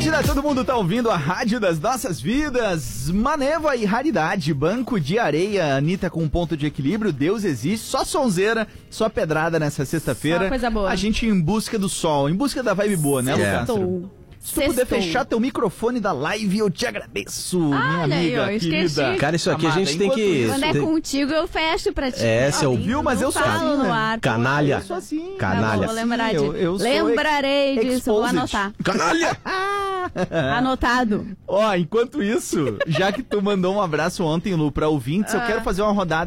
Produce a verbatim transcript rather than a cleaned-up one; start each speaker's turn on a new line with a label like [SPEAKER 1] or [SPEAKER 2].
[SPEAKER 1] Atlântida, todo mundo tá ouvindo a rádio das nossas vidas. Maneva e Raridade, Banco de Areia, Anitta com ponto de equilíbrio, Deus existe, só sonzeira, só pedrada nessa sexta-feira.
[SPEAKER 2] Só coisa boa.
[SPEAKER 1] A gente em busca do sol, em busca da vibe boa, né,
[SPEAKER 2] Sextou.
[SPEAKER 1] Lucas? Se tu puder fechar teu microfone da live, eu te agradeço, minha
[SPEAKER 2] Olha aí,
[SPEAKER 1] amiga
[SPEAKER 2] ó, esqueci.
[SPEAKER 1] querida.
[SPEAKER 3] Cara, isso aqui a
[SPEAKER 1] Amada,
[SPEAKER 3] gente tem
[SPEAKER 1] enquanto
[SPEAKER 3] que...
[SPEAKER 1] isso-
[SPEAKER 2] Quando é
[SPEAKER 3] tem-
[SPEAKER 2] contigo, eu fecho pra ti.
[SPEAKER 3] É, seu-
[SPEAKER 1] Viu? Mas eu sou
[SPEAKER 2] Não
[SPEAKER 1] assim,
[SPEAKER 2] falo no
[SPEAKER 1] né?
[SPEAKER 2] ar.
[SPEAKER 3] Canalha.
[SPEAKER 1] Eu sou assim.
[SPEAKER 3] Canalha.
[SPEAKER 2] Vou lembrar
[SPEAKER 1] Sim,
[SPEAKER 2] de...
[SPEAKER 1] eu- eu sou
[SPEAKER 2] Lembrarei
[SPEAKER 1] ex-
[SPEAKER 2] disso, vou
[SPEAKER 1] exposed.
[SPEAKER 2] anotar.
[SPEAKER 3] Canalha!
[SPEAKER 2] Anotado.
[SPEAKER 1] Ó, enquanto isso, já que tu mandou um abraço ontem, Lu, pra ouvintes, eu quero fazer uma rodada